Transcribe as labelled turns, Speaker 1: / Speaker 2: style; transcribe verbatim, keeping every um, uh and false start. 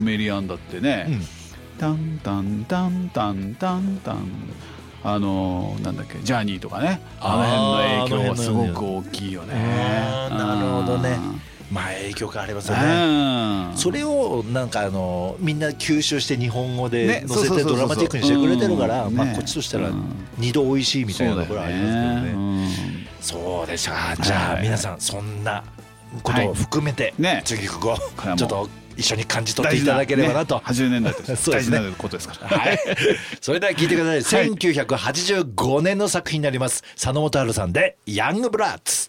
Speaker 1: メリーアンだってね、うん、タンタンタンタンタンタンあのなんだっけジャーニーとかね、あの辺の影響はすごく大きいよね。
Speaker 2: なるほどね。まあ影響がありますよね。それをなんかあのみんな吸収して日本語で載せてドラマチックにしてくれてるから、まあこっちとしたら二度美味しいみたいなところありますけどね。そうでしょ。じゃあ皆さんそんなことを含めて次ここちょっと一緒に感じ取っていただければなと。
Speaker 1: はちじゅうねんだいって大事なことですから。
Speaker 2: はい。それでは聞いてください。せんきゅうひゃくはちじゅうごねんの作品になります。佐野元春さんでヤングブラッド。